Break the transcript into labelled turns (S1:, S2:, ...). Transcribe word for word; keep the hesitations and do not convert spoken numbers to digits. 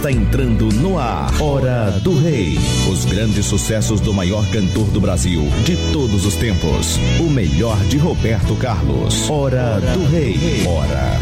S1: Está entrando no ar, Hora do Rei. Os grandes sucessos do maior cantor do Brasil de todos os tempos. O melhor de Roberto Carlos. Hora do Rei. Hora